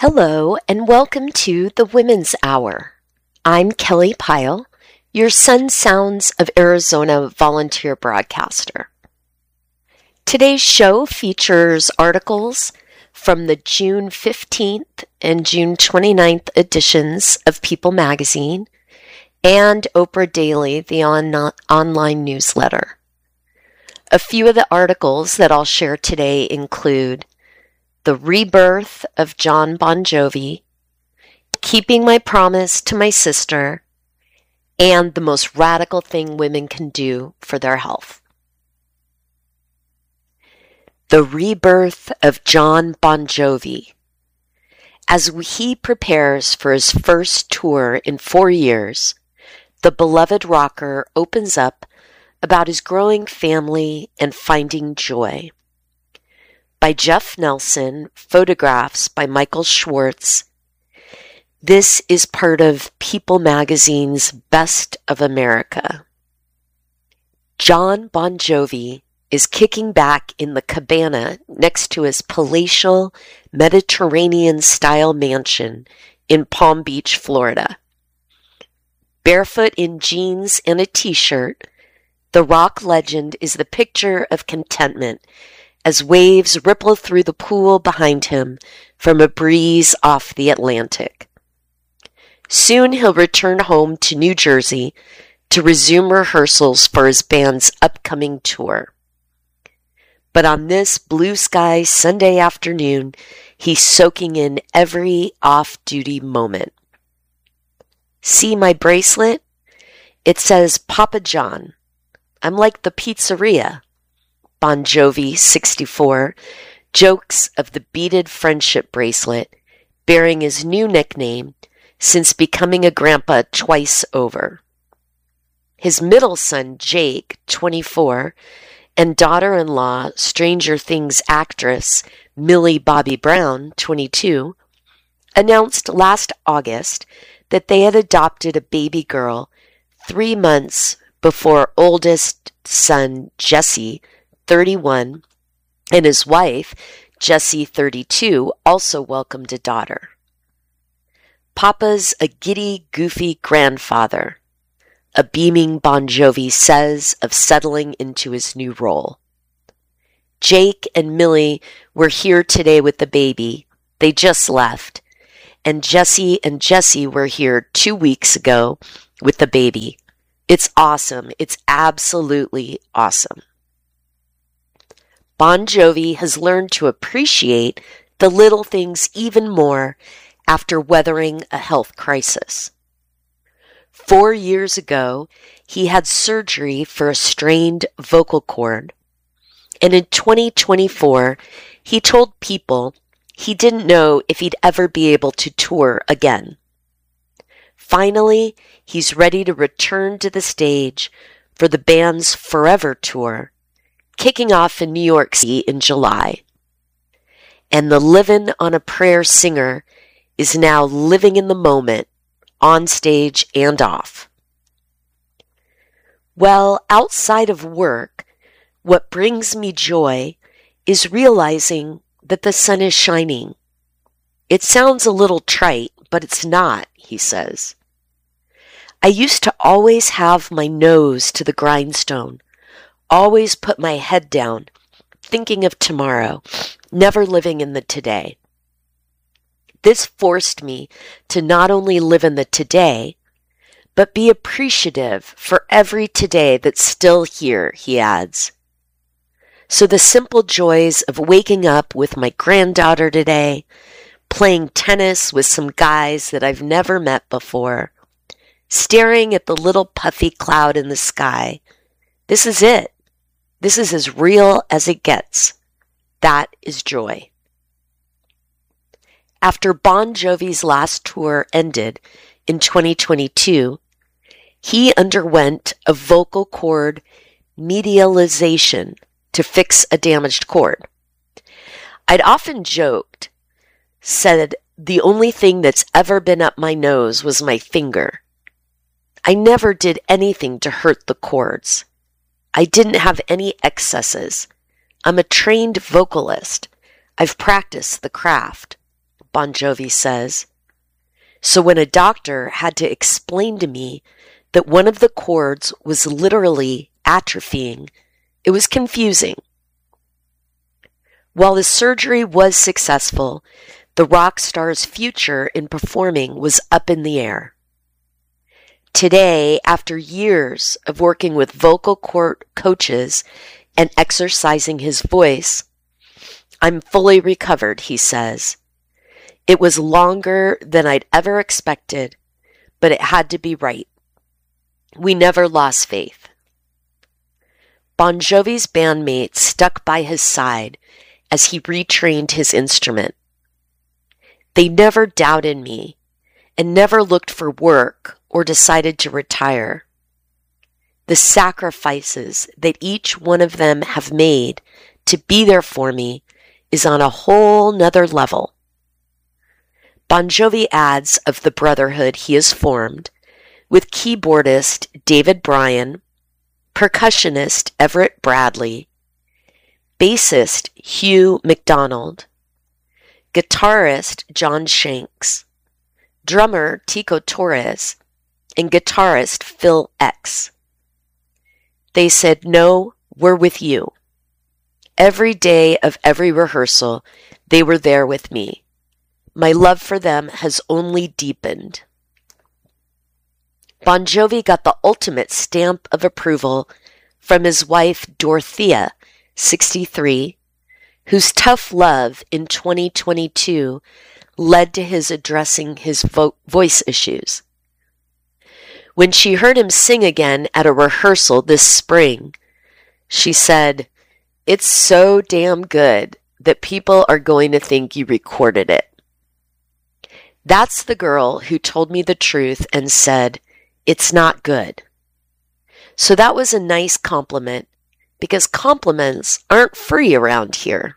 Hello, and welcome to the Women's Hour. I'm Kelly Pyle, your Sun Sounds of Arizona volunteer broadcaster. Today's show features articles from the June 15th and June 29th editions of People magazine and Oprah Daily, the online newsletter. A few of the articles that I'll share today include The Rebirth of Jon Bon Jovi, Keeping My Promise to My Sister, and the most radical thing women can do for their health. The Rebirth of Jon Bon Jovi. As he prepares for his first tour in 4 years, the beloved rocker opens up about his growing family and finding joy. By Jeff Nelson, photographs by Michael Schwartz. This is part of People magazine's Best of America. Jon Bon Jovi is kicking back in the cabana next to his palatial Mediterranean-style mansion in Palm Beach, Florida. Barefoot in jeans and a t-shirt, the rock legend is the picture of contentment as waves ripple through the pool behind him from a breeze off the Atlantic. Soon he'll return home to New Jersey to resume rehearsals for his band's upcoming tour. But on this blue sky Sunday afternoon, he's soaking in every off-duty moment. See my bracelet? It says Papa John. I'm like the pizzeria. Bon Jovi, 64, jokes of the beaded friendship bracelet, bearing his new nickname since becoming a grandpa twice over. His middle son, Jake, 24, and daughter-in-law, Stranger Things actress Millie Bobby Brown, 22, announced last August that they had adopted a baby girl 3 months before oldest son, Jesse, 31, and his wife, Jessie, 32, also welcomed a daughter. Papa's a giddy, goofy grandfather, a beaming Bon Jovi says of settling into his new role. Jake and Millie were here today with the baby. They just left. And Jessie were here 2 weeks ago with the baby. It's awesome. It's absolutely awesome. Bon Jovi has learned to appreciate the little things even more after weathering a health crisis. 4 years ago, he had surgery for a strained vocal cord, and in 2024, he told People he didn't know if he'd ever be able to tour again. Finally, he's ready to return to the stage for the band's Forever Tour, kicking off in New York City in July. And the Livin' on a Prayer singer is now living in the moment, on stage and off. Well, outside of work, what brings me joy is realizing that the sun is shining. It sounds a little trite, but it's not, he says. I used to always have my nose to the grindstone, always put my head down, thinking of tomorrow, never living in the today. This forced me to not only live in the today, but be appreciative for every today that's still here, he adds. So the simple joys of waking up with my granddaughter today, playing tennis with some guys that I've never met before, staring at the little puffy cloud in the sky. This is it. This is as real as it gets. That is joy. After Bon Jovi's last tour ended in 2022, he underwent a vocal cord medialization to fix a damaged cord. I'd often joked, said the only thing that's ever been up my nose was my finger. I never did anything to hurt the cords. I didn't have any excesses. I'm a trained vocalist. I've practiced the craft. Bon Jovi says. So when a doctor had to explain to me that one of the chords was literally atrophying, it was confusing. While the surgery was successful, the rock star's future in performing was up in the air. Today, after years of working with vocal coaches and exercising his voice, I'm fully recovered, he says. It was longer than I'd ever expected, but it had to be right. We never lost faith. Bon Jovi's bandmates stuck by his side as he retrained his instrument. They never doubted me and never looked for work or decided to retire. The sacrifices that each one of them have made to be there for me is on a whole nother level. Bon Jovi adds of the brotherhood he has formed with keyboardist David Bryan, percussionist Everett Bradley, bassist Hugh McDonald, guitarist John Shanks, drummer Tico Torres, and guitarist Phil X. They said, "No, we're with you." Every day of every rehearsal, they were there with me. My love for them has only deepened. Bon Jovi got the ultimate stamp of approval from his wife Dorothea, 63, whose tough love in 2022 led to his addressing his voice issues. When she heard him sing again at a rehearsal this spring, she said, "It's so damn good that people are going to think you recorded it." That's the girl who told me the truth and said, "It's not good." So that was a nice compliment, because compliments aren't free around here.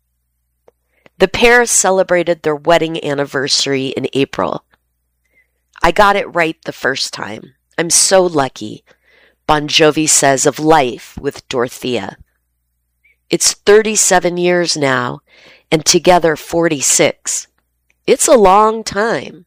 The pair celebrated their wedding anniversary in April. I got it right the first time. I'm so lucky, Bon Jovi says of life with Dorothea. It's 37 years now, and together 46. It's a long time.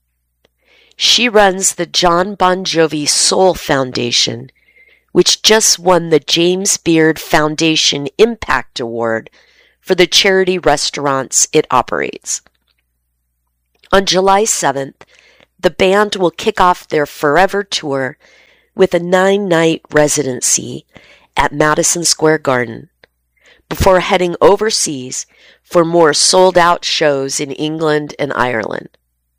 She runs the John Bon Jovi Soul Foundation, which just won the James Beard Foundation Impact Award for the charity restaurants it operates. On July 7th, the band will kick off their Forever Tour with a 9-night residency at Madison Square Garden before heading overseas for more sold-out shows in England and Ireland.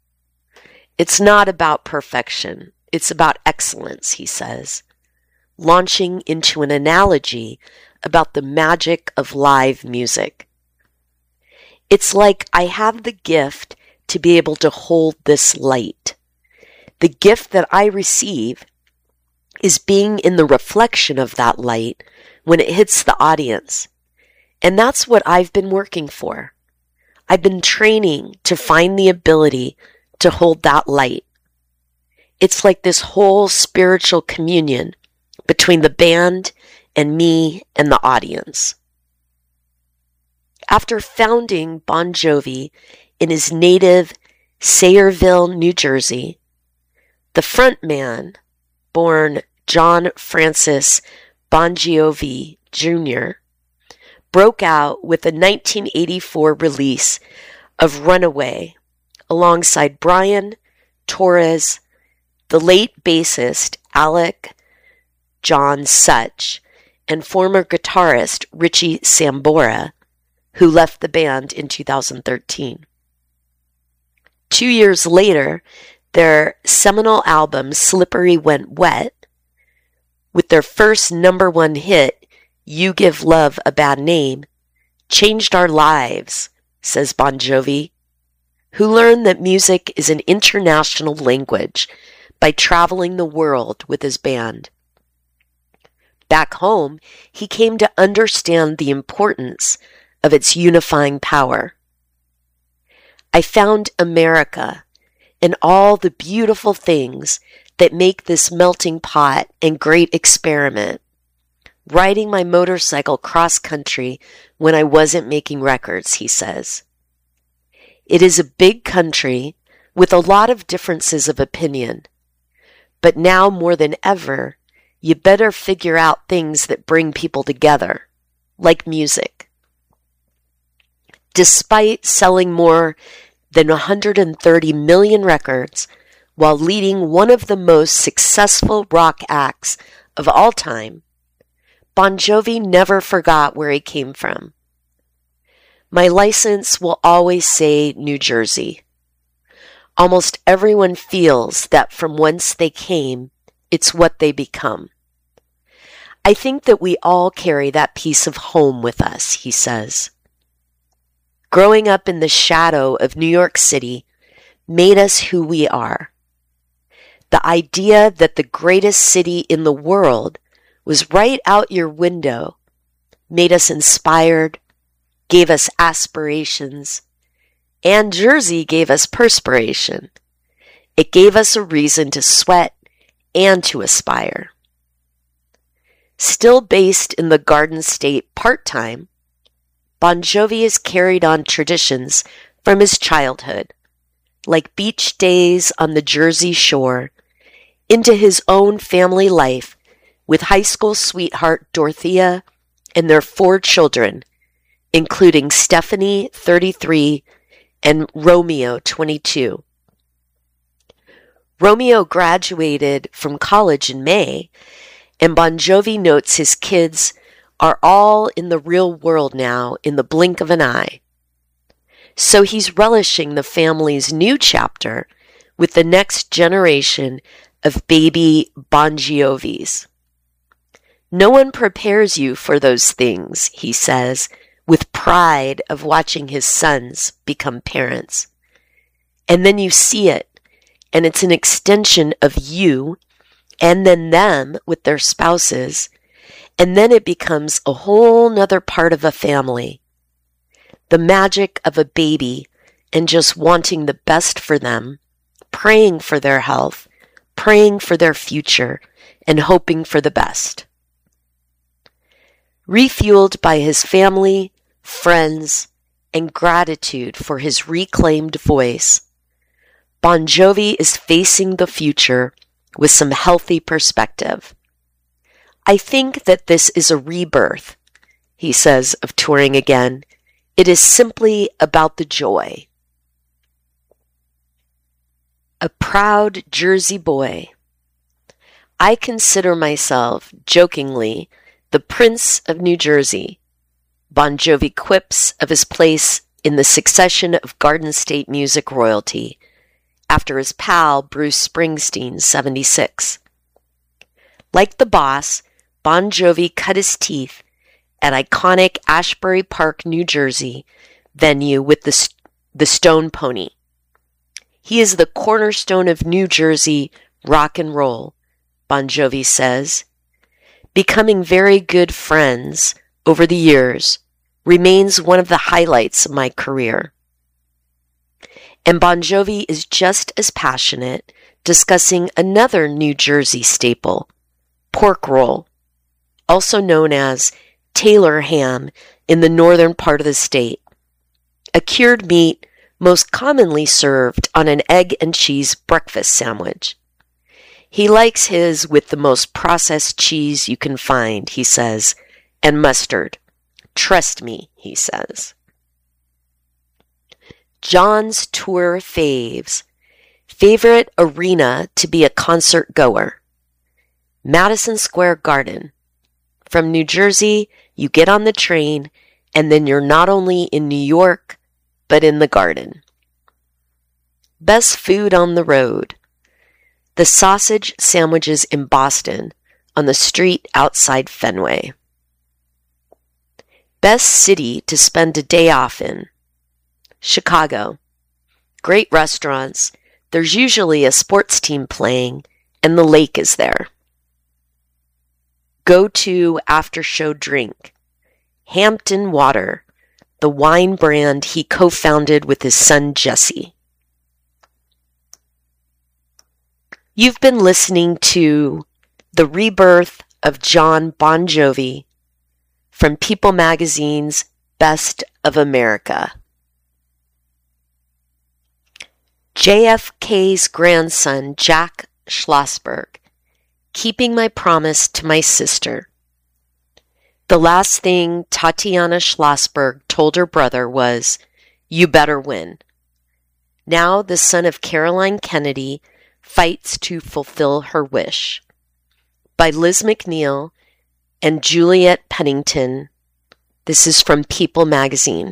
It's not about perfection, it's about excellence, he says, launching into an analogy about the magic of live music. It's like I have the gift to be able to hold this light. The gift that I receive is being in the reflection of that light when it hits the audience. And that's what I've been working for. I've been training to find the ability to hold that light. It's like this whole spiritual communion between the band and me and the audience. After founding Bon Jovi in his native Sayreville, New Jersey, the frontman, born John Francis Bon Jovi Jr., broke out with the 1984 release of Runaway alongside Bryan, Torres, the late bassist Alec John Such, and former guitarist Richie Sambora, who left the band in 2013. 2 years later, their seminal album Slippery When Wet, with their first #1 hit, You Give Love a Bad Name, changed our lives, says Bon Jovi, who learned that music is an international language by traveling the world with his band. Back home, he came to understand the importance of its unifying power. I found America and all the beautiful things that make this melting pot and great experiment, riding my motorcycle cross-country when I wasn't making records, he says. It is a big country with a lot of differences of opinion. But now more than ever, you better figure out things that bring people together, like music. Despite selling more than 130 million records while leading one of the most successful rock acts of all time, Bon Jovi never forgot where he came from. My license will always say New Jersey. Almost everyone feels that from whence they came, it's what they become. I think that we all carry that piece of home with us, he says. Growing up in the shadow of New York City made us who we are. The idea that the greatest city in the world was right out your window made us inspired, gave us aspirations, and Jersey gave us perspiration. It gave us a reason to sweat and to aspire. Still based in the Garden State part-time, Bon Jovi has carried on traditions from his childhood, like beach days on the Jersey shore, into his own family life with high school sweetheart Dorothea and their 4 children, including Stephanie, 33, and Romeo, 22. Romeo graduated from college in May, and Bon Jovi notes his kids are all in the real world now in the blink of an eye. So he's relishing the family's new chapter with the next generation of baby Bon Jovis. No one prepares you for those things, he says, with pride of watching his sons become parents. And then you see it, and it's an extension of you, and then them with their spouses, and then it becomes a whole nother part of a family. The magic of a baby and just wanting the best for them, praying for their health, praying for their future, and hoping for the best. Refueled by his family, friends, and gratitude for his reclaimed voice, Bon Jovi is facing the future with some healthy perspective. I think that this is a rebirth, he says of touring again. It is simply about the joy. A proud Jersey boy. I consider myself, jokingly, the Prince of New Jersey. Bon Jovi quips of his place in the succession of Garden State music royalty, after his pal Bruce Springsteen, 76. Like the boss, Bon Jovi cut his teeth at iconic Ashbury Park, New Jersey venue with the Stone Pony. He is the cornerstone of New Jersey rock and roll, Bon Jovi says. Becoming very good friends over the years remains one of the highlights of my career. And Bon Jovi is just as passionate discussing another New Jersey staple, pork roll, also known as Taylor ham in the northern part of the state, a cured meat most commonly served on an egg and cheese breakfast sandwich. He likes his with the most processed cheese you can find, he says, and mustard. Trust me, he says. John's tour faves. Favorite arena to be a concert goer. Madison Square Garden. From New Jersey, you get on the train, and then you're not only in New York, but in the Garden. Best food on the road. The sausage sandwiches in Boston on the street outside Fenway. Best city to spend a day off in. Chicago. Great restaurants. There's usually a sports team playing, and the lake is there. Go-to after-show drink. Hampton Water, the wine brand he co-founded with his son Jesse. You've been listening to The Rebirth of Jon Bon Jovi from People Magazine's Best of America. JFK's grandson, Jack Schlossberg, keeping my promise to my sister. The last thing Tatiana Schlossberg told her brother was, "You better win." Now the son of Caroline Kennedy fights to fulfill her wish. By Liz McNeil and Juliet Pennington. This is from People magazine.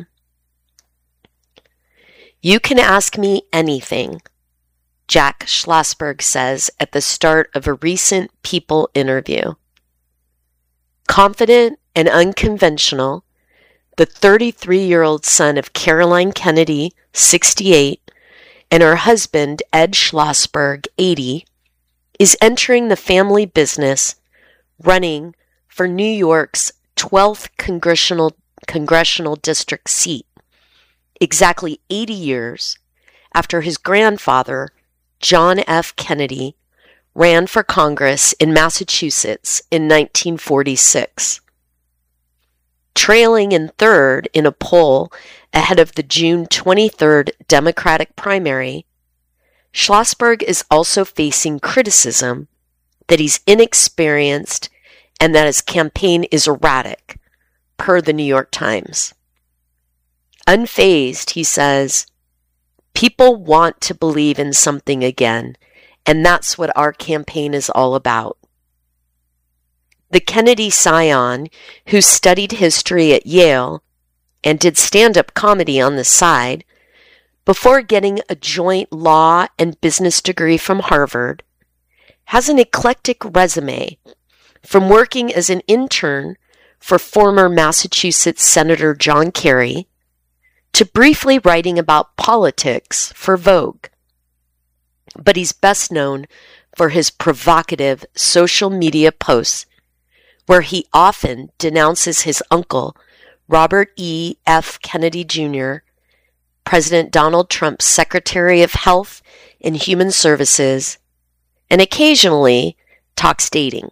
"You can ask me anything," Jack Schlossberg says at the start of a recent People interview. Confident and unconventional, the 33-year-old son of Caroline Kennedy, 68, and her husband, Ed Schlossberg, 80, is entering the family business, running for New York's 12th congressional district seat, exactly 80 years after his grandfather, John F. Kennedy, ran for Congress in Massachusetts in 1946. Trailing in third in a poll ahead of the June 23rd Democratic primary, Schlossberg is also facing criticism that he's inexperienced and that his campaign is erratic, per the New York Times. Unfazed, he says, "People want to believe in something again, and that's what our campaign is all about." The Kennedy scion, who studied history at Yale and did stand-up comedy on the side, before getting a joint law and business degree from Harvard, has an eclectic resume from working as an intern for former Massachusetts Senator John Kerry to briefly writing about politics for Vogue. But he's best known for his provocative social media posts where he often denounces his uncle, Robert E. F. Kennedy Jr., President Donald Trump's Secretary of Health and Human Services, and occasionally talks dating.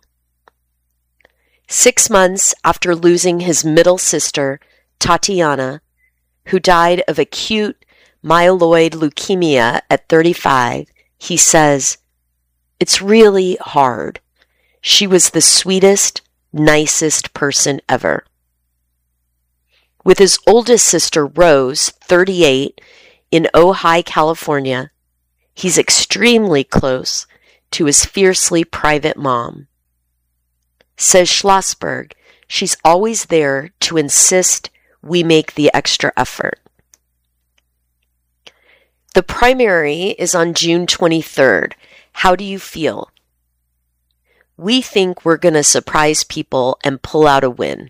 6 months after losing his middle sister, Tatiana, who died of acute myeloid leukemia at 35, he says, "It's really hard. She was the sweetest, nicest person ever." With his oldest sister, Rose, 38, in Ojai, California, he's extremely close to his fiercely private mom. Says Schlossberg, she's always there to insist we make the extra effort. The primary is on June 23rd. How do you feel? We think we're going to surprise people and pull out a win.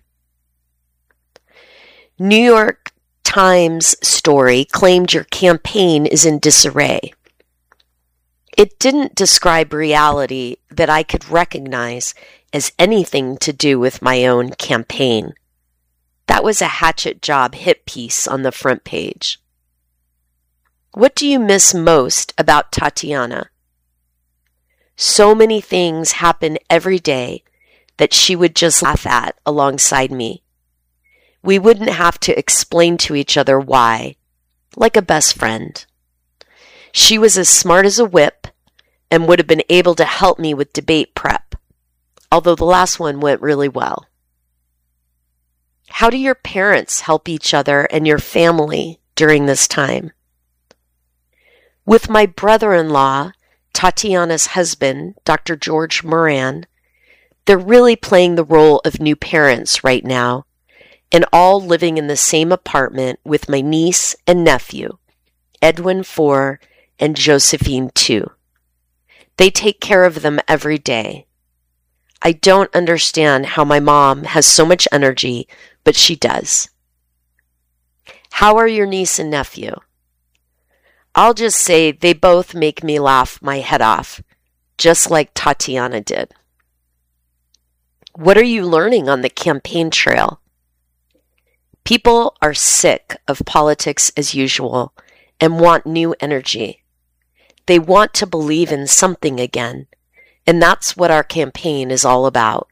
New York Times story claimed your campaign is in disarray. It didn't describe reality that I could recognize as anything to do with my own campaign. That was a hatchet job hit piece on the front page. What do you miss most about Tatiana? So many things happen every day that she would just laugh at alongside me. We wouldn't have to explain to each other why, like a best friend. She was as smart as a whip and would have been able to help me with debate prep, although the last one went really well. How do your parents help each other and your family during this time? With my brother-in-law, Tatiana's husband, Dr. George Moran, they're really playing the role of new parents right now, and all living in the same apartment with my niece and nephew, Edwin 4 and Josephine 2. They take care of them every day. I don't understand how my mom has so much energy, but she does. How are your niece and nephew? I'll just say they both make me laugh my head off, just like Tatiana did. What are you learning on the campaign trail? People are sick of politics as usual and want new energy. They want to believe in something again, and that's what our campaign is all about.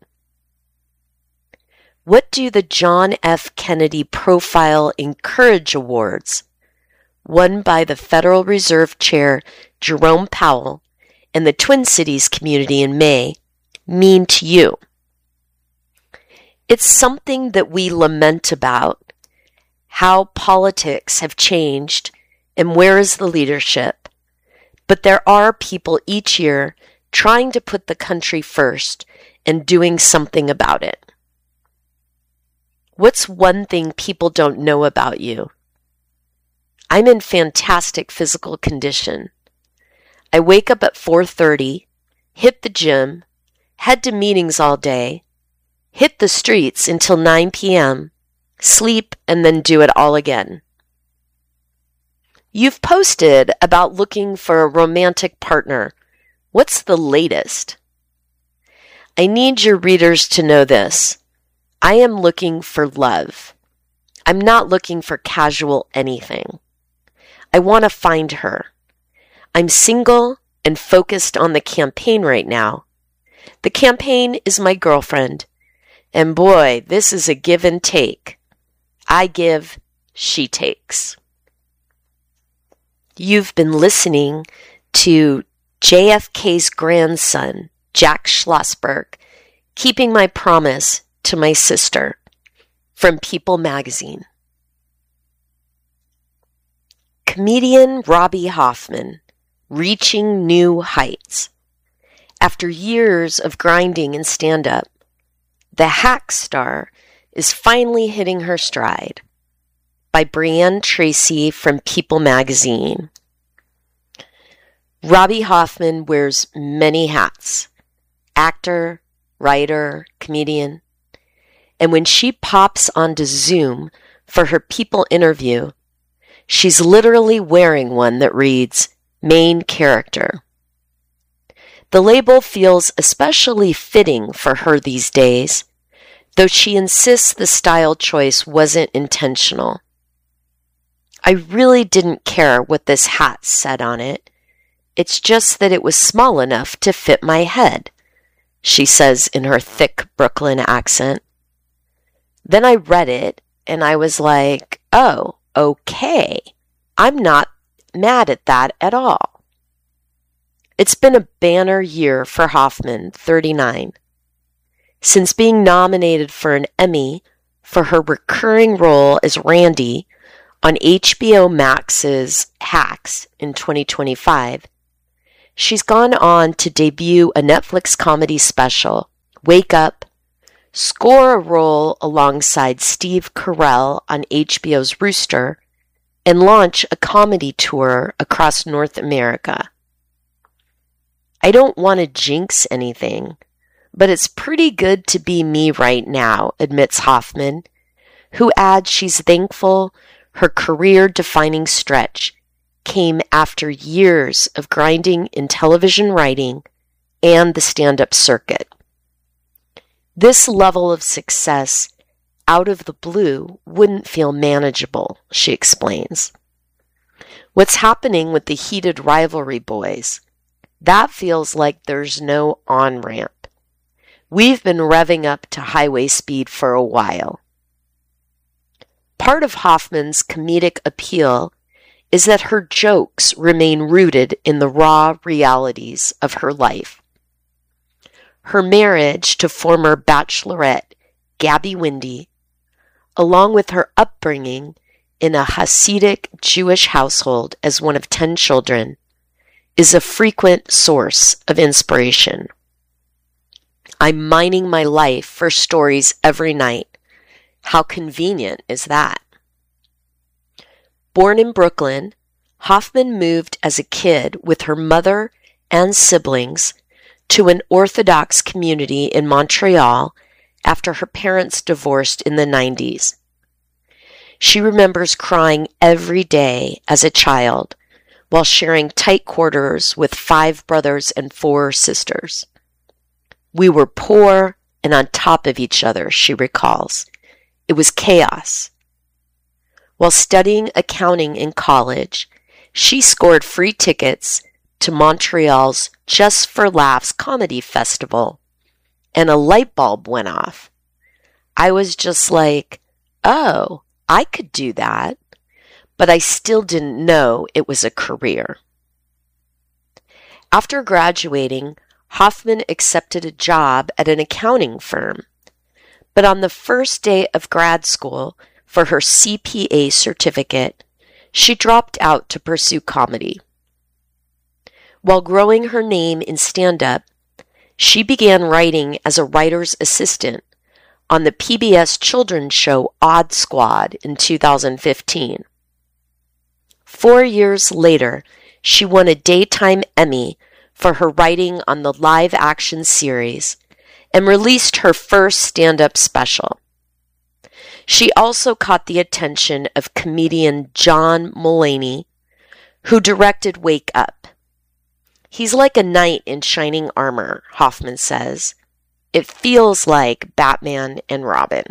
What do the John F. Kennedy Profile Encourage Awards, won by the Federal Reserve Chair Jerome Powell and the Twin Cities community in May, mean to you? It's something that we lament about, how politics have changed and where is the leadership. But there are people each year trying to put the country first and doing something about it. What's one thing people don't know about you? I'm in fantastic physical condition. I wake up at 4:30, hit the gym, head to meetings all day, hit the streets until 9 p.m., sleep, and then do it all again. You've posted about looking for a romantic partner. What's the latest? I need your readers to know this. I am looking for love. I'm not looking for casual anything. I want to find her. I'm single and focused on the campaign right now. The campaign is my girlfriend. And boy, this is a give and take. I give, she takes. You've been listening to JFK's grandson, Jack Schlossberg, Keeping My Promise to My Sister, from People magazine. Comedian Robbie Hoffman, reaching new heights. After years of grinding in stand-up, the hack star is finally hitting her stride. By Brianne Tracy from People magazine. Robbie Hoffman wears many hats. Actor, writer, comedian. And when she pops onto Zoom for her People interview, she's literally wearing one that reads, main character. The label feels especially fitting for her these days, though she insists the style choice wasn't intentional. I really didn't care what this hat said on it. It's just that it was small enough to fit my head, she says in her thick Brooklyn accent. Then I read it and I was like, oh, okay. I'm not mad at that at all. It's been a banner year for Hoffman, 39. Since being nominated for an Emmy for her recurring role as Randy on HBO Max's Hacks in 2025, she's gone on to debut a Netflix comedy special, Wake Up, score a role alongside Steve Carell on HBO's Rooster, and launch a comedy tour across North America. I don't want to jinx anything, but it's pretty good to be me right now, admits Hoffman, who adds she's thankful her career-defining stretch came after years of grinding in television writing and the stand-up circuit. This level of success out of the blue wouldn't feel manageable, she explains. What's happening with the heated rivalry boys? That feels like there's no on-ramp. We've been revving up to highway speed for a while. Part of Hoffman's comedic appeal is that her jokes remain rooted in the raw realities of her life. Her marriage to former Bachelorette Gabby Windey, along with her upbringing in a Hasidic Jewish household as one of 10 children, is a frequent source of inspiration. I'm mining my life for stories every night. How convenient is that? Born in Brooklyn, Hoffman moved as a kid with her mother and siblings to an Orthodox community in Montreal after her parents divorced in the 90s. She remembers crying every day as a child while sharing tight quarters with 5 brothers and 4 sisters. We were poor and on top of each other, she recalls. It was chaos. While studying accounting in college, she scored free tickets to Montreal's Just for Laughs Comedy Festival, and a light bulb went off. I was just like, oh, I could do that. but I still didn't know it was a career. After graduating, Hoffman accepted a job at an accounting firm, but on the first day of grad school for her CPA certificate, she dropped out to pursue comedy. While growing her name in stand-up, she began writing as a writer's assistant on the PBS children's show Odd Squad in 2015. 4 years later, she won a Daytime Emmy for her writing on the live-action series and released her first stand-up special. She also caught the attention of comedian John Mulaney, who directed Wake Up. He's like a knight in shining armor, Hoffman says. It feels like Batman and Robin.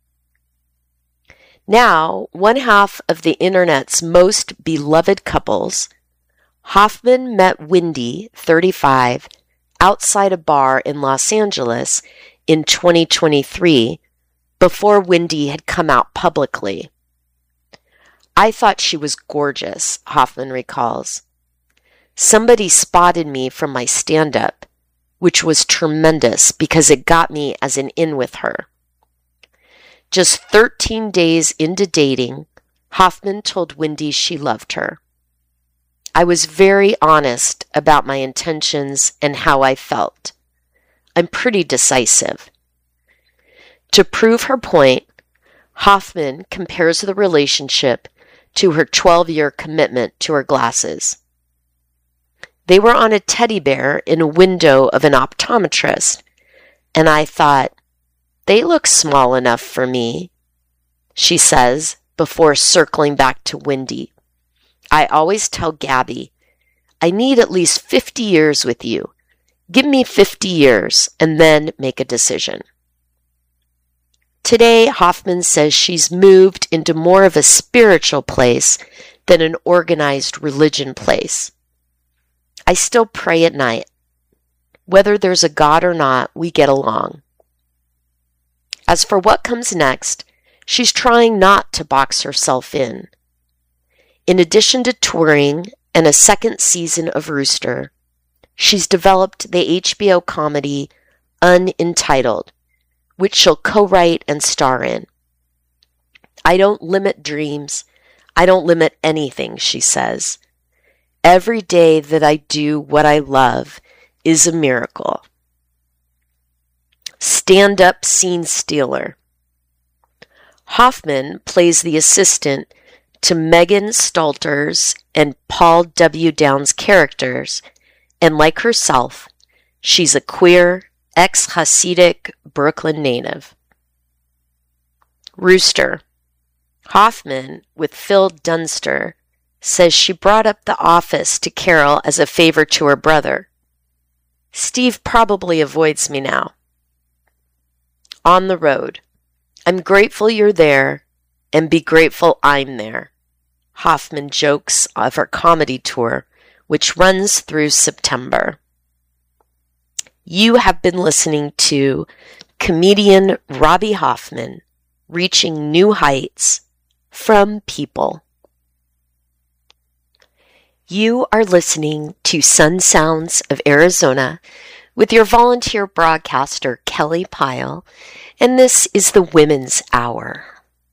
Now, one half of the internet's most beloved couples, Hoffman met Wendy, 35, outside a bar in Los Angeles in 2023, before Wendy had come out publicly. I thought she was gorgeous, Hoffman recalls. Somebody spotted me from my stand-up, which was tremendous because it got me as an in with her. Just 13 days into dating, Hoffman told Wendy she loved her. I was very honest about my intentions and how I felt. I'm pretty decisive. To prove her point, Hoffman compares the relationship to her 12-year commitment to her glasses. They were on a teddy bear in a window of an optometrist, and I thought, they look small enough for me, she says before circling back to Wendy. I always tell Gabby, I need at least 50 years with you. Give me 50 years and then make a decision. Today, Hoffman says she's moved into more of a spiritual place than an organized religion place. I still pray at night. Whether there's a God or not, we get along. As for what comes next, she's trying not to box herself in. In addition to touring and a second season of Rooster, she's developed the HBO comedy Unentitled, which she'll co-write and star in. I don't limit dreams. I don't limit anything, she says. Every day that I do what I love is a miracle. Stand-up scene stealer. Hoffman plays the assistant to Megan Stalter's and Paul W. Downs' characters, and like herself, she's a queer, ex-Hasidic Brooklyn native. Rooster. Hoffman, with Phil Dunster, says she brought up The Office to Carol as a favor to her brother. Steve probably avoids me now. On the road. I'm grateful you're there, and be grateful I'm there. Hoffman jokes of her comedy tour, which runs through September. You have been listening to comedian Robbie Hoffman reaching new heights from People. You are listening to Sun Sounds of Arizona with your volunteer broadcaster, Kelly Pyle, and this is the Women's Hour.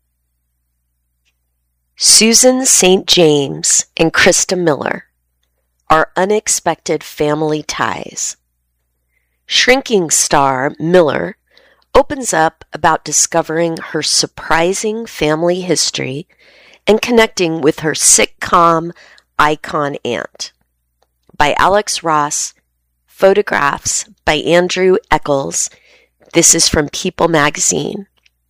Susan St. James and Krista Miller are unexpected family ties. Shrinking star Miller opens up about discovering her surprising family history and connecting with her sitcom icon aunt. By Alex Ross, photographs by Andrew Eccles. This is from People magazine.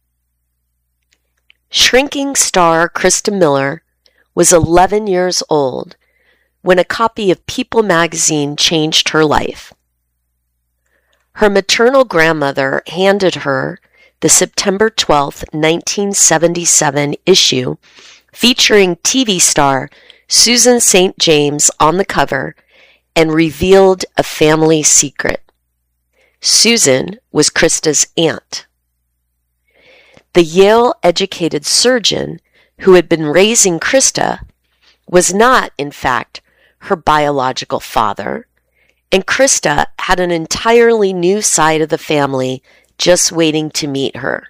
Shrinking star Krista Miller was 11 years old when a copy of People magazine changed her life. Her maternal grandmother handed her the September 12, 1977 issue featuring TV star Susan St. James on the cover and revealed a family secret. Susan was Krista's aunt. The Yale-educated surgeon who had been raising Krista, was not, in fact, her biological father, and Krista had an entirely new side of the family just waiting to meet her.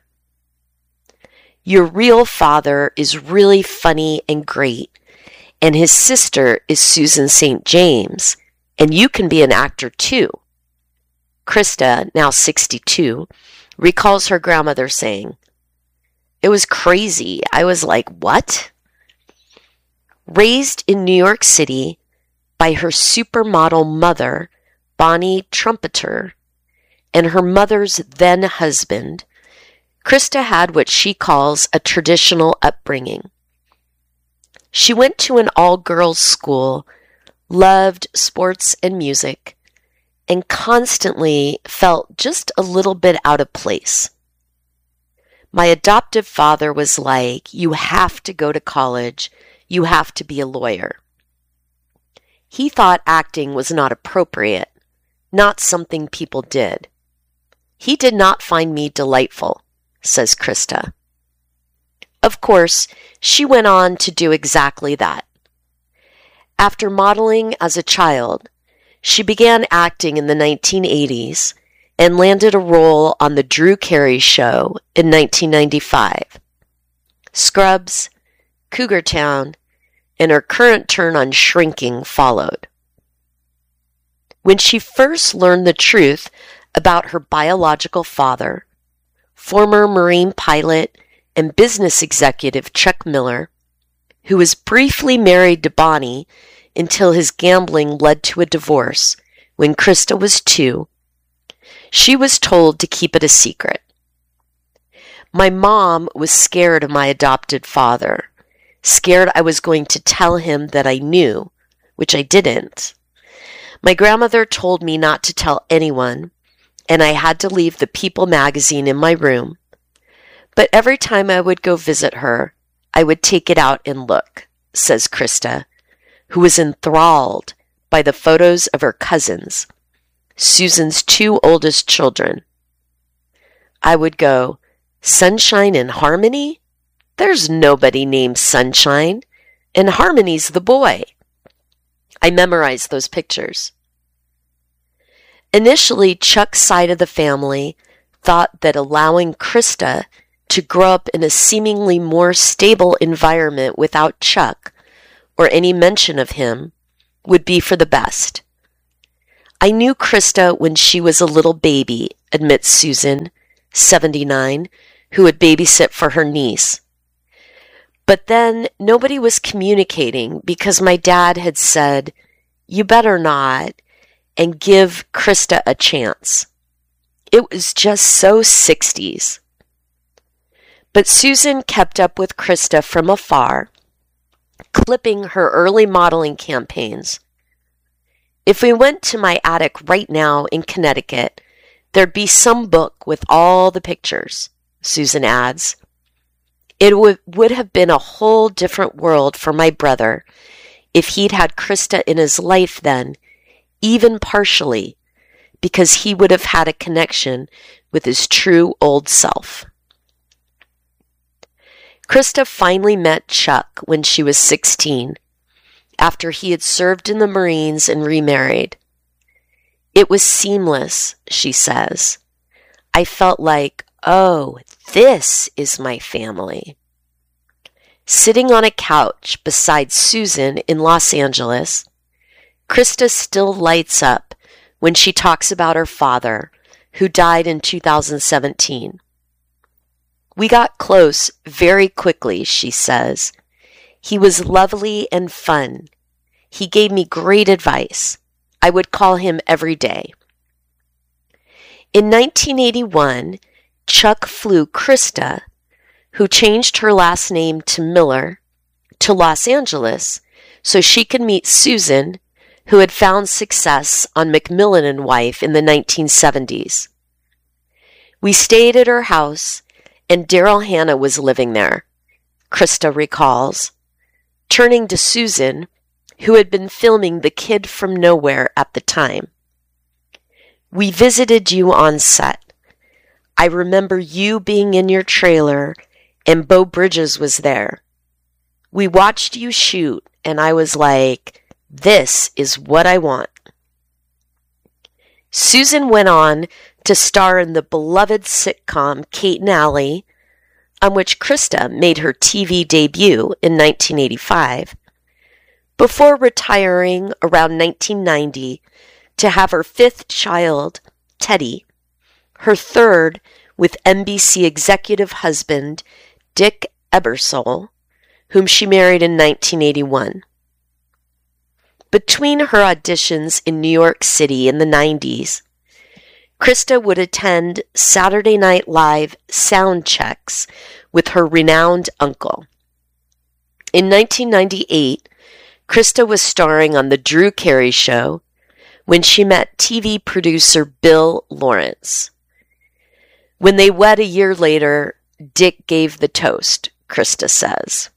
Your real father is really funny and great, and his sister is Susan St. James, and you can be an actor too. Krista, now 62, recalls her grandmother saying, "It was crazy. I was like, what?" Raised in New York City by her supermodel mother, Bonnie Trumpeter, and her mother's then husband, Krista had what she calls a traditional upbringing. She went to an all-girls school, loved sports and music, and constantly felt just a little bit out of place. My adoptive father was like, "You have to go to college. You have to be a lawyer." He thought acting was not appropriate, not something people did. He did not find me delightful, says Krista. Of course, she went on to do exactly that. After modeling as a child, she began acting in the 1980s and landed a role on The Drew Carey Show in 1995. Scrubs, Cougar Town, and her current turn on Shrinking followed. When she first learned the truth about her biological father, former Marine pilot and business executive Chuck Miller, who was briefly married to Bonnie until his gambling led to a divorce when Krista was 2, she was told to keep it a secret. My mom was scared of my adopted father, scared I was going to tell him that I knew, which I didn't. My grandmother told me not to tell anyone, and I had to leave the People magazine in my room. But every time I would go visit her, I would take it out and look, says Krista, who was enthralled by the photos of her cousins, Susan's 2 oldest children. I would go, "Sunshine and Harmony? There's nobody named Sunshine, and Harmony's the boy." I memorized those pictures. Initially, Chuck's side of the family thought that allowing Krista to grow up in a seemingly more stable environment without Chuck, or any mention of him, would be for the best. I knew Krista when she was a little baby, admits Susan, 79, who would babysit for her niece. But then nobody was communicating because my dad had said, "You better not," and give Krista a chance. It was just so 60s. But Susan kept up with Krista from afar, clipping her early modeling campaigns. If we went to my attic right now in Connecticut, there'd be some book with all the pictures, Susan adds. It would have been a whole different world for my brother if he'd had Krista in his life then, even partially, because he would have had a connection with his true old self. Krista finally met Chuck when she was 16, after he had served in the Marines and remarried. It was seamless, she says. I felt like, oh, this is my family. Sitting on a couch beside Susan in Los Angeles, Krista still lights up when she talks about her father, who died in 2017. We got close very quickly, she says. He was lovely and fun. He gave me great advice. I would call him every day. In 1981, Chuck flew Krista, who changed her last name to Miller, to Los Angeles so she could meet Susan, who had found success on Macmillan and Wife in the 1970s. We stayed at her house, and Daryl Hannah was living there, Krista recalls, turning to Susan, who had been filming The Kid from Nowhere at the time. We visited you on set. I remember you being in your trailer, and Beau Bridges was there. We watched you shoot, and I was like, this is what I want. Susan went on to star in the beloved sitcom Kate and Allie, on which Krista made her TV debut in 1985, before retiring around 1990 to have her fifth child, Teddy, her third with NBC executive husband Dick Ebersol, whom she married in 1981. Between her auditions in New York City in the 90s, Krista would attend Saturday Night Live sound checks with her renowned uncle. In 1998, Krista was starring on The Drew Carey Show when she met TV producer Bill Lawrence. When they wed a year later, Dick gave the toast, Krista says.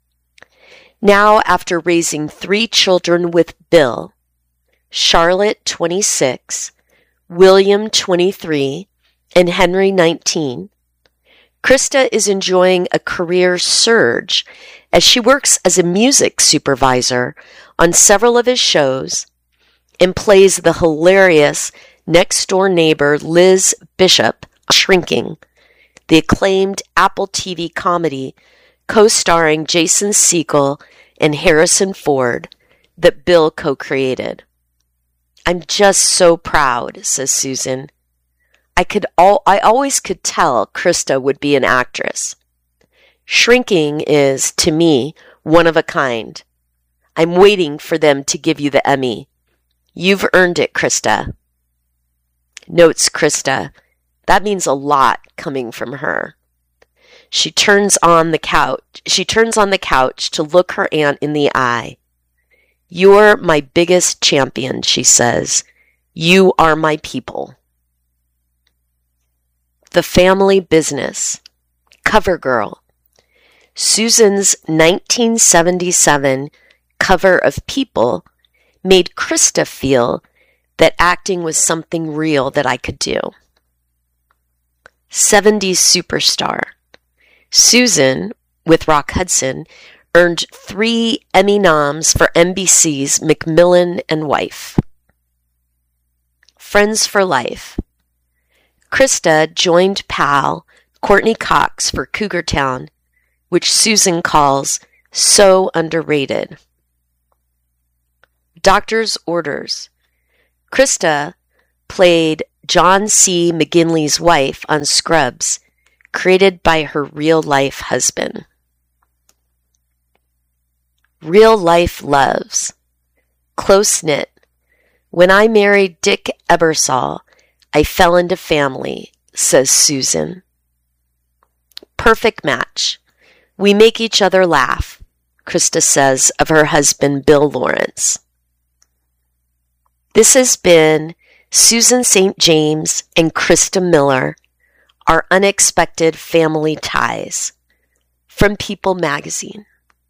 Now, after raising 3 children with Bill, Charlotte, 26, William, 23, and Henry, 19, Krista is enjoying a career surge as she works as a music supervisor on several of his shows and plays the hilarious next-door neighbor Liz Bishop on Shrinking, the acclaimed Apple TV comedy co-starring Jason Segel and Harrison Ford that Bill co-created. I'm just so proud, says Susan. I always could tell Krista would be an actress. Shrinking is, to me, one of a kind. I'm waiting for them to give you the Emmy. You've earned it, Krista. Notes Krista. That means a lot coming from her. She turns on the couch to look her aunt in the eye. You're my biggest champion, she says. You are my people. The Family Business. Cover Girl. Susan's 1977 cover of People made Krista feel that acting was something real that I could do. 70s superstar. Susan, with Rock Hudson, earned 3 Emmy noms for NBC's McMillan and Wife. Friends for Life. Krista joined pal Courtney Cox for Cougar Town, which Susan calls so underrated. Doctor's Orders. Krista played John C. McGinley's wife on Scrubs, created by her real-life husband. Real Life Loves. Close-knit. When I married Dick Ebersol, I fell into family, says Susan. Perfect match. We make each other laugh, Krista says of her husband Bill Lawrence. This has been Susan St. James and Krista Miller, Our Unexpected Family Ties, from People magazine.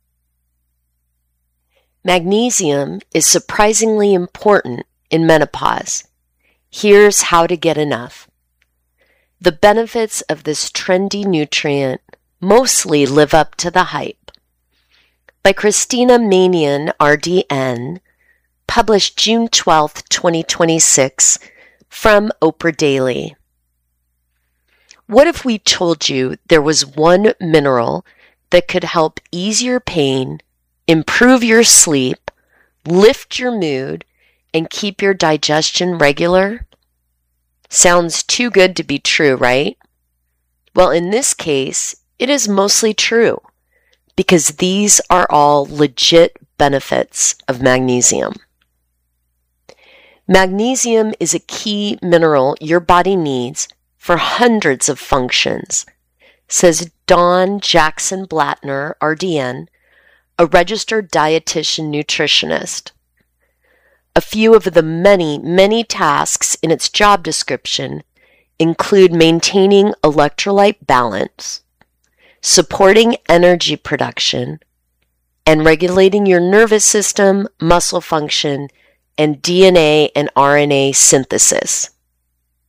Magnesium is surprisingly important in menopause. Here's how to get enough. The benefits of this trendy nutrient mostly live up to the hype. By Christina Manion, RDN, published June 12, 2026, from Oprah Daily. What if we told you there was one mineral that could help ease your pain, improve your sleep, lift your mood, and keep your digestion regular? Sounds too good to be true, right? Well, in this case, it is mostly true, because these are all legit benefits of magnesium. Magnesium is a key mineral your body needs for hundreds of functions, says Dawn Jackson Blattner, RDN, a registered dietitian nutritionist. A few of the many tasks in its job description include maintaining electrolyte balance, supporting energy production, and regulating your nervous system, muscle function, and DNA and RNA synthesis.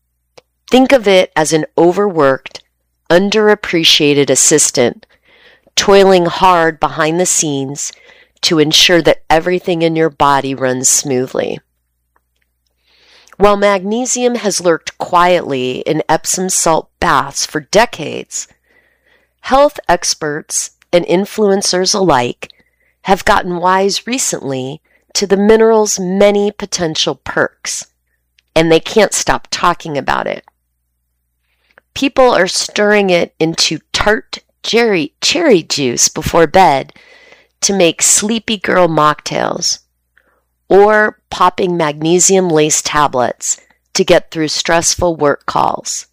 Think of it as an overworked, underappreciated assistant toiling hard behind the scenes to ensure that everything in your body runs smoothly. While magnesium has lurked quietly in Epsom salt baths for decades, health experts and influencers alike have gotten wise recently to the mineral's many potential perks, and they can't stop talking about it. People are stirring it into tart cherry juice before bed to make sleepy girl mocktails, or popping magnesium-laced tablets to get through stressful work calls.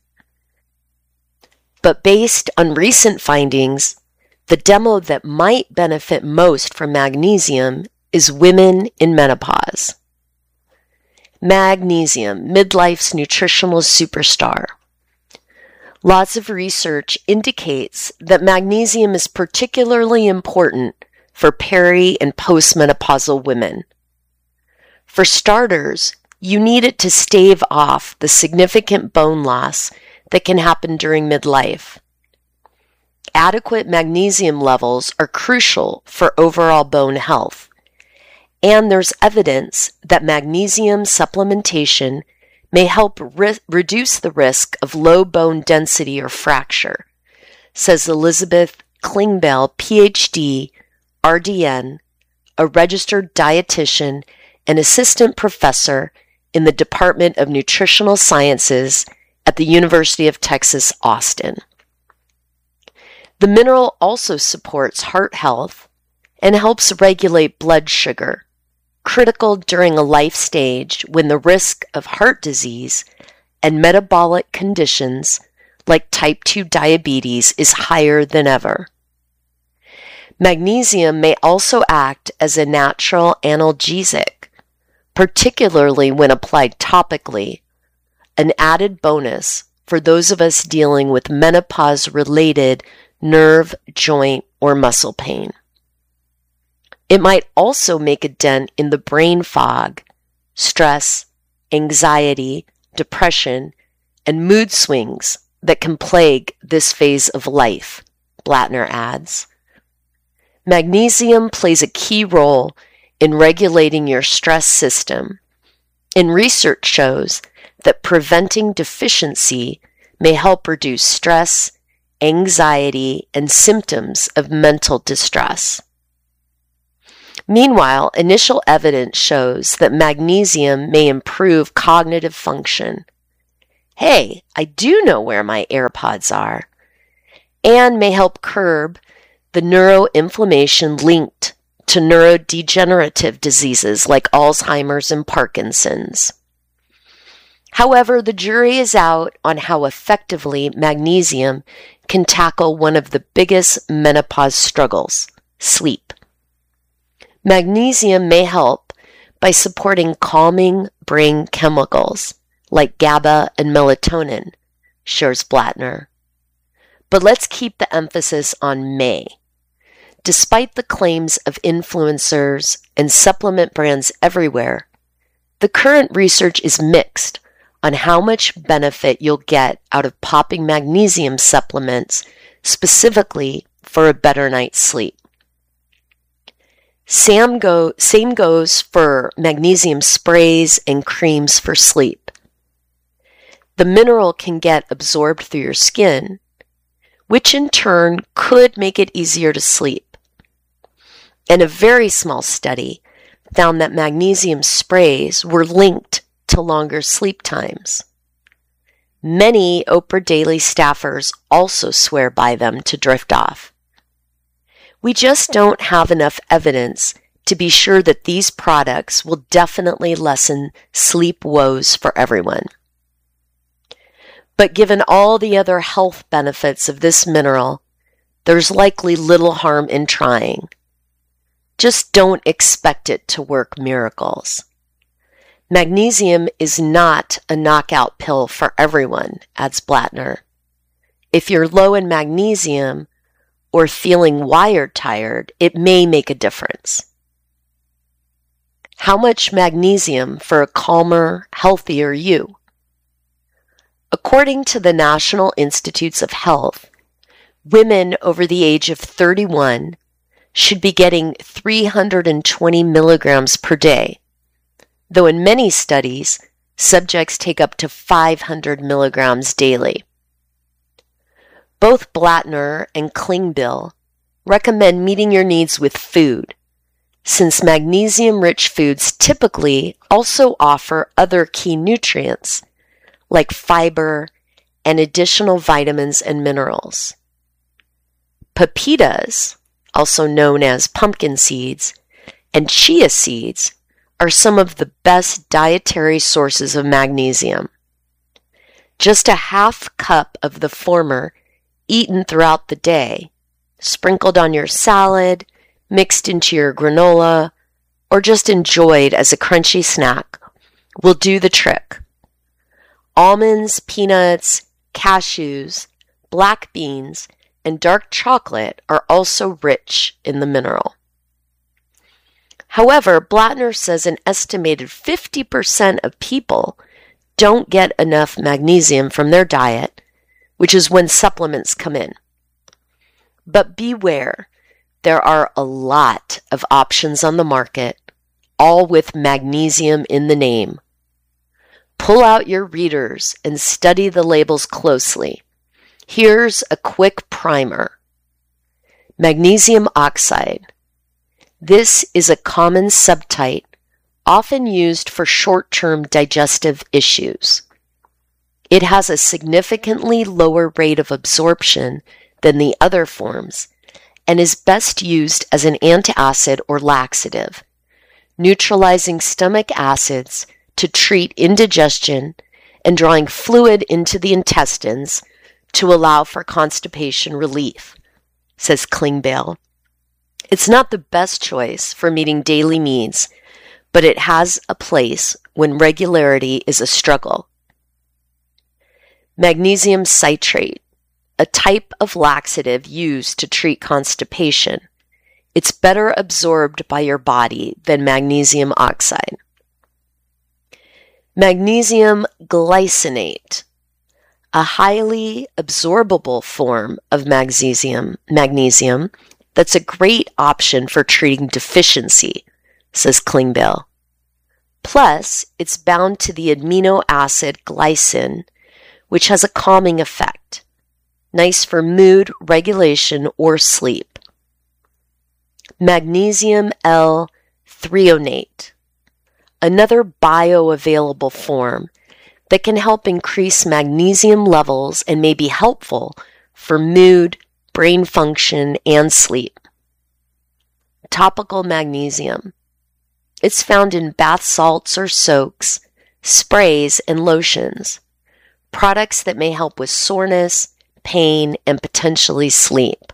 But based on recent findings, the demo that might benefit most from magnesium is women in menopause. Magnesium, midlife's nutritional superstar. Lots of research indicates that magnesium is particularly important for peri- and postmenopausal women. For starters, you need it to stave off the significant bone loss that can happen during midlife. Adequate magnesium levels are crucial for overall bone health, and there's evidence that magnesium supplementation may help reduce the risk of low bone density or fracture, says Elizabeth Klingbeil, PhD, RDN, a registered dietitian and assistant professor in the Department of Nutritional Sciences at the University of Texas, Austin. The mineral also supports heart health and helps regulate blood sugar, critical during a life stage when the risk of heart disease and metabolic conditions like type 2 diabetes is higher than ever. Magnesium may also act as a natural analgesic, particularly when applied topically, an added bonus for those of us dealing with menopause-related nerve, joint, or muscle pain. It might also make a dent in the brain fog, stress, anxiety, depression, and mood swings that can plague this phase of life, Blattner adds. Magnesium plays a key role in regulating your stress system, and research shows that preventing deficiency may help reduce stress, anxiety, and symptoms of mental distress. Meanwhile, initial evidence shows that magnesium may improve cognitive function. Hey, I do know where my AirPods are. And may help curb the neuroinflammation linked to neurodegenerative diseases like Alzheimer's and Parkinson's. However, the jury is out on how effectively magnesium can tackle one of the biggest menopause struggles, sleep. Magnesium may help by supporting calming brain chemicals like GABA and melatonin, shares Blattner. But let's keep the emphasis on may. Despite the claims of influencers and supplement brands everywhere, the current research is mixed on how much benefit you'll get out of popping magnesium supplements specifically for a better night's sleep. Same goes for magnesium sprays and creams for sleep. The mineral can get absorbed through your skin, which in turn could make it easier to sleep. And a very small study found that magnesium sprays were linked to longer sleep times. Many Oprah Daily staffers also swear by them to drift off. We just don't have enough evidence to be sure that these products will definitely lessen sleep woes for everyone. But given all the other health benefits of this mineral, there's likely little harm in trying. Just don't expect it to work miracles. Magnesium is not a knockout pill for everyone, adds Blattner. If you're low in magnesium or feeling wired tired, it may make a difference. How much magnesium for a calmer, healthier you? According to the National Institutes of Health, Women over the age of 31 should be getting 320 milligrams per day, though in many studies, subjects take up to 500 milligrams daily. Both Blattner and Klingbeil recommend meeting your needs with food, since magnesium-rich foods typically also offer other key nutrients like fiber and additional vitamins and minerals. Pepitas, also known as pumpkin seeds, and chia seeds are some of the best dietary sources of magnesium. Just a half cup of the former eaten throughout the day, sprinkled on your salad, mixed into your granola, or just enjoyed as a crunchy snack, will do the trick. Almonds, peanuts, cashews, black beans, and dark chocolate are also rich in the mineral. However, Blattner says an estimated 50% of people don't get enough magnesium from their diet, which is when supplements come in. But beware, there are a lot of options on the market, all with magnesium in the name. Pull out your readers and study the labels closely. Here's a quick primer. Magnesium oxide. This is a common subtype, often used for short-term digestive issues. It has a significantly lower rate of absorption than the other forms and is best used as an antacid or laxative, neutralizing stomach acids to treat indigestion and drawing fluid into the intestines to allow for constipation relief, says Klingbeil. It's not the best choice for meeting daily needs, but it has a place when regularity is a struggle. Magnesium citrate, a type of laxative used to treat constipation. It's better absorbed by your body than magnesium oxide. Magnesium glycinate, a highly absorbable form of magnesium that's a great option for treating deficiency, says Klingbeil. Plus, it's bound to the amino acid glycine, which has a calming effect, nice for mood regulation or sleep. Magnesium L-threonate, another bioavailable form that can help increase magnesium levels and may be helpful for mood, brain function, and sleep. Topical magnesium. It's found in bath salts or soaks, sprays, and lotions, products that may help with soreness, pain, and potentially sleep.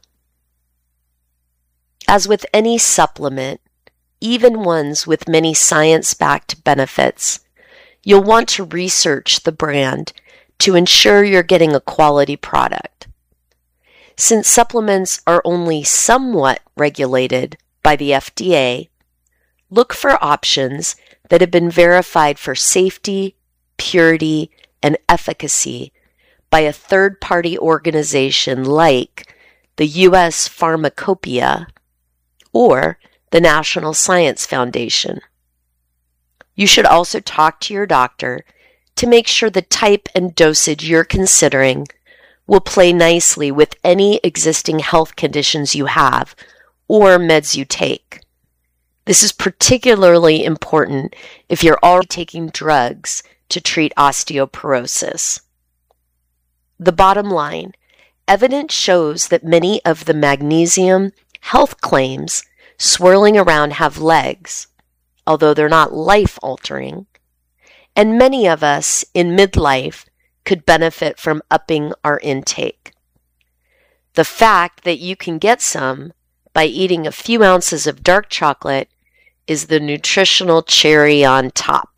As with any supplement, even ones with many science-backed benefits, you'll want to research the brand to ensure you're getting a quality product. Since supplements are only somewhat regulated by the FDA, look for options that have been verified for safety, purity, and efficacy by a third-party organization like the U.S. Pharmacopeia or the National Science Foundation. You should also talk to your doctor to make sure the type and dosage you're considering will play nicely with any existing health conditions you have or meds you take. This is particularly important if you're already taking drugs to treat osteoporosis. The bottom line, evidence shows that many of the magnesium health claims swirling around have legs, although they're not life-altering, and many of us in midlife could benefit from upping our intake. The fact that you can get some by eating a few ounces of dark chocolate is the nutritional cherry on top.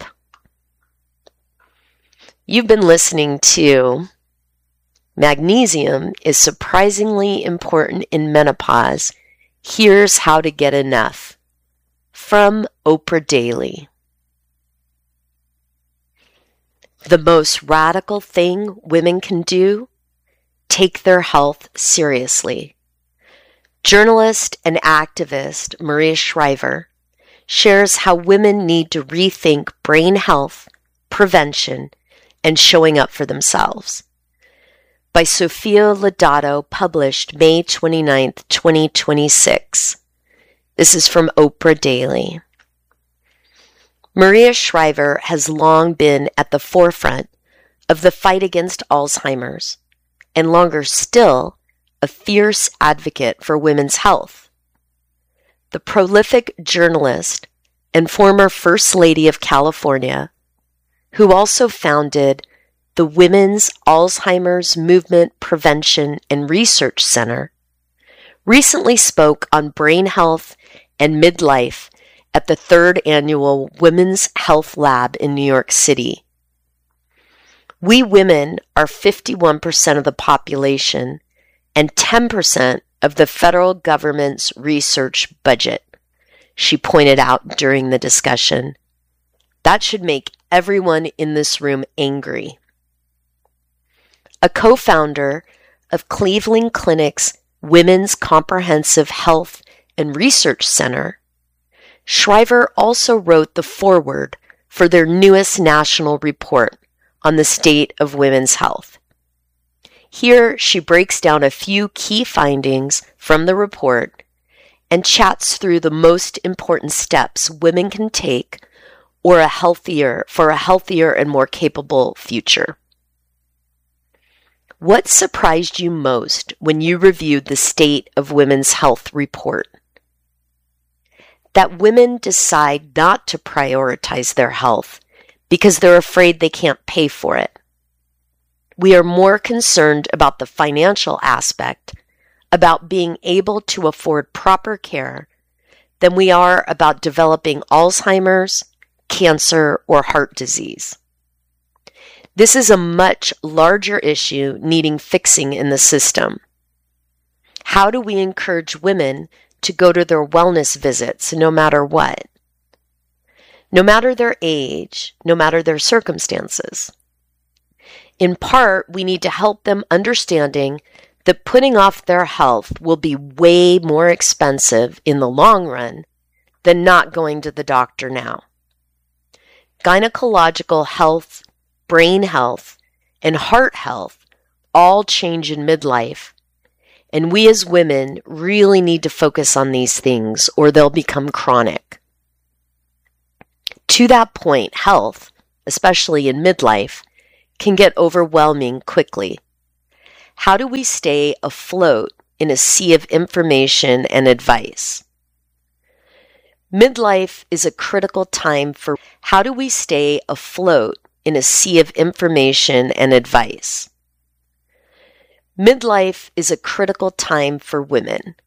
You've been listening to Magnesium is Surprisingly Important in Menopause. Here's How to Get Enough, from Oprah Daily. The most radical thing women can do take their health seriously. Journalist and activist Maria Shriver shares how women need to rethink brain health, prevention, and showing up for themselves. By Sophia Lodato, published May 29, 2026. This is from Oprah Daily. Maria Shriver has long been at the forefront of the fight against Alzheimer's, and longer still, a fierce advocate for women's health. The prolific journalist and former First Lady of California, who also founded the Women's Alzheimer's Movement Prevention and Research Center, recently spoke on brain health and midlife at the 3rd Annual Women's Health Lab in New York City. We women are 51% of the population and 10% of the federal government's research budget, she pointed out during the discussion. That should make everyone in this room angry. A co-founder of Cleveland Clinic's Women's Comprehensive Health and Research Center, Shriver also wrote the foreword for their newest national report on the state of women's health. Here, she breaks down a few key findings from the report and chats through the most important steps women can take for a healthier and more capable future. What surprised you most when you reviewed the State of Women's Health report? That women decide not to prioritize their health because they're afraid they can't pay for it. We are more concerned about the financial aspect, about being able to afford proper care, than we are about developing Alzheimer's, cancer, or heart disease. This is a much larger issue needing fixing in the system. How do we encourage women to go to their wellness visits no matter what? No matter their age, no matter their circumstances. In part, we need to help them understanding that putting off their health will be way more expensive in the long run than not going to the doctor now. Gynecological health, brain health, and heart health all change in midlife, and we as women really need to focus on these things or they'll become chronic. To that point, health, especially in midlife, can get overwhelming quickly. How do we stay afloat in a sea of information and advice? Midlife is a critical time for how do we stay afloat in a sea of information and advice? Midlife is a critical time for women.